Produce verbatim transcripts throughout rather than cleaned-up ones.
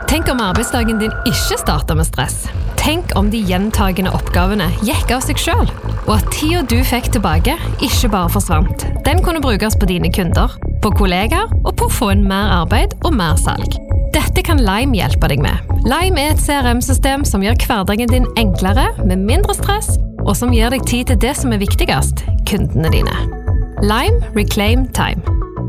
Tenk om arbeidsdagen din ikke starter med stress. Tenk om de gjentagende oppgavene gikk av seg selv, og at tiden du fikk tilbake ikke bare forsvant. Den kunne brukes på dine kunder, på kollegaer og på å få en mer arbeid og mer salg. Dette kan Lime hjelpe deg med. Lime er et C R M-system som gjør hverdagen din enklere, med mindre stress, og som gir deg tid til det som er viktigst, kundene dine. Lime Reclaim Time.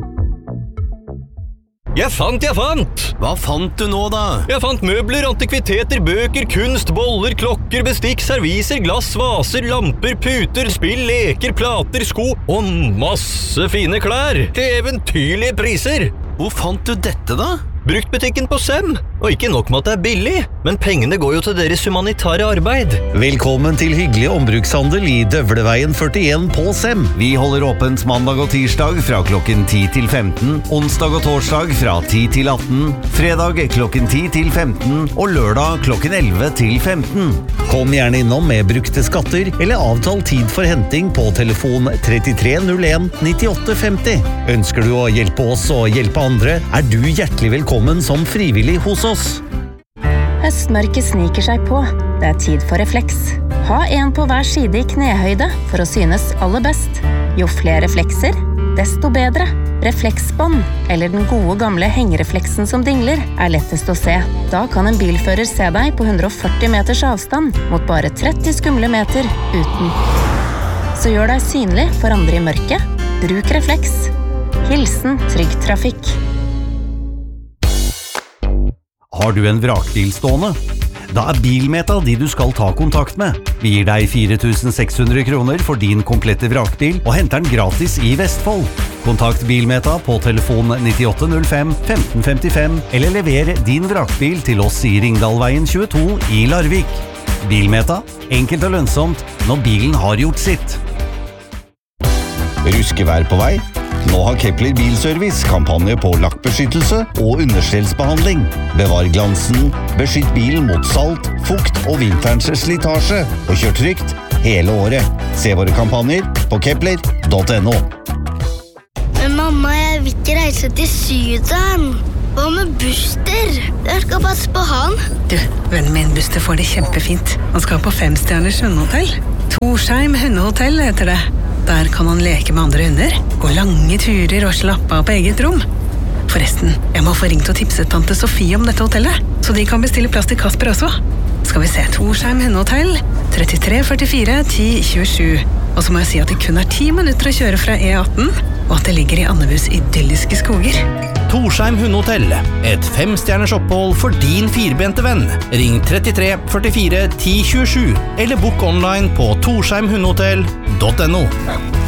Jeg fant, jeg fant! Hva fant du nå da? Jeg fant møbler, antikviteter, bøker, kunst, boller, klokker, bestikk, serviser, glass, vaser, lamper, puter, spill, leker, plater, sko og masse fine klær til eventyrlige priser. Hvor fant du dette da? Bruktbutikken på Sem. Og ikke nok med at det er billig, men pengene går jo til deres humanitære arbeid. Velkommen til hyggelig ombrukshandel i Døvleveien førtien på Sem. Vi holder åpent mandag og tirsdag fra klokken ti til femten, onsdag og torsdag fra ti til atten, fredag klokken ti til femten og lørdag klokken elleve til femten. Kom gjerne innom med brukte skatter eller avtal tid for henting på telefon trettitre null en nittiåtte femti. Ønsker du å hjelpe oss og hjelpe andre, er du hjertelig velkommen som frivillig hos oss. Høstmørket sniker seg på. Det er tid for refleks. Ha en på hver side i knehøyde for å synes aller best. Jo flere reflekser, desto bedre. Refleksbånd, eller den gode gamle hengerefleksen som dingler, er lettest å se. Da kan en bilfører se deg på hundre og førti meters avstand mot bare tretti skumle meter uten. Så gjør deg synlig for andre i mørket. Bruk refleks. Hilsen Trygg Trafikk. Har du en vrakbil stående? Da er Bilmeta de du skal ta kontakt med. Vi gir deg fire tusen seks hundre kroner for din komplette vrakbil og henter den gratis i Vestfold. Kontakt Bilmeta på telefon nittiåtte null fem femten femtifem eller lever din vrakbil til oss i Ringdalveien tjueto i Larvik. Bilmeta, enkelt og lønnsomt når bilen har gjort sitt. Ruskevær på vei? Nå har Kepler Bilservice kampanje på lakkbeskyttelse og understellsbehandling. Bevar glansen, beskytt bilen mot salt, fukt og vinterens slitasje, og kjør trygt hele året. Se våre kampanjer på kepler punktum no. Men mamma, jeg vil ikke reise til Syden. Hva med Buster? Jeg skal passe på han. Du, vennen min Buster får det kjempefint. Han skal på femstjerners hundehotell. Torsheim hundehotell heter det. Der kan han leke med andre hunder, gå lange turer og slappe av på eget rom. Forresten, jeg må få ringt og tipse tante Sofie om dette hotellet, så de kan bestille plass til Kasper også. Skal vi se, Torsheim hundehotell, trettitre førtifire ti tjuesju. Og så må jeg si at det kun er ti minutter å kjøre fra E atten, og at det ligger i Andebus idylliske skoger. Torsheim hundehotell, et femstjerners opphold for din firbente venn. Ring trettitre førtifire ti tjuesju, eller book online på torsheim hundehotell punktum no.